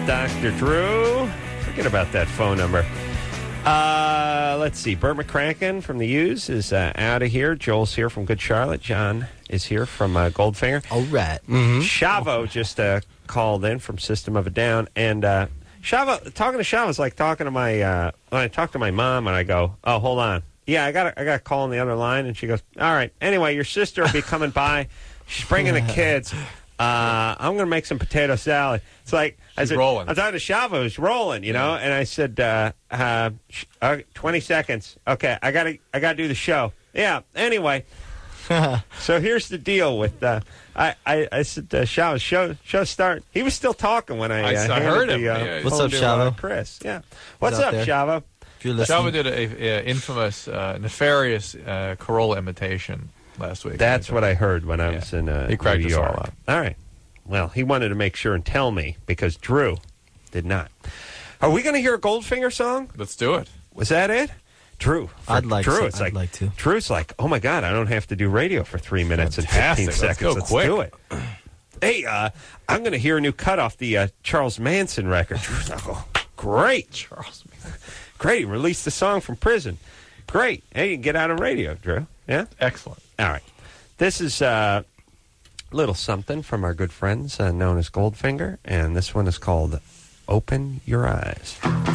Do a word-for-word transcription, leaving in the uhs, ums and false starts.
Doctor Drew. Forget about that phone number. Uh, let's see. Burt McCracken from the U's is uh, out of here. Joel's here from Good Charlotte. John is here from uh, Goldfinger. All right. Mm-hmm. Shavo just uh, called in from System of a Down. And uh, Shavo, talking to Shavo is like talking to my, uh, when I talk to my mom and I go, oh, hold on. Yeah, I got a, I got a call on the other line. And she goes, all right. Anyway, your sister will be coming by. She's bringing the kids. Uh, I'm going to make some potato salad. It's like, I said, rolling. I'm talking to Shavo, who's rolling, you know, and I said, uh, uh, sh- uh, twenty seconds. Okay, I got to I gotta do the show. Yeah, anyway. So here's the deal with, uh, I, I, I said, uh, Shavo, show, show start. He was still talking when I, uh, I, I heard him. The, uh, Yeah, What's up, to, Shavo? Uh, Chris, yeah. What's He's up, out there. Shavo? If you're listening. Shava did a, a infamous, uh, nefarious uh, Corolla imitation last week. That's what I heard when I Yeah. was in uh, He cracked New us York. all up. All right. Well, he wanted to make sure and tell me because Drew did not. Are we going to hear a Goldfinger song? Let's do it. Was that it? Drew. For I'd like Drew, to. it's I'd like, like to. Drew's like, oh my God, I don't have to do radio for three minutes Fantastic. and fifteen Let's seconds. go Let's quick. do it. Hey, uh, I'm going to hear a new cut off the uh, Charles Manson record. Drew's like, oh, great. Charles. Great. He released the song from prison. Great. Hey, you can get out on radio, Drew. Yeah? Excellent. All right. This is uh, a little something from our good friends uh, known as Goldfinger, and this one is called Open Your Eyes.